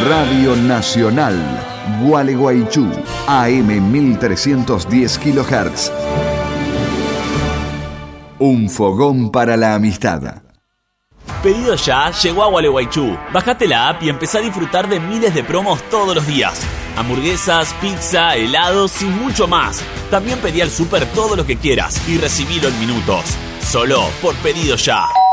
Radio Nacional, Gualeguaychú, AM 1310 kHz. Un fogón para la amistad. Pedido Ya llegó a Gualeguaychú. Bajate la app y empezá a disfrutar de miles de promos todos los días. Hamburguesas, pizza, helados y mucho más. También pedí al súper todo lo que quieras y recibilo en minutos. Solo por Pedido Ya.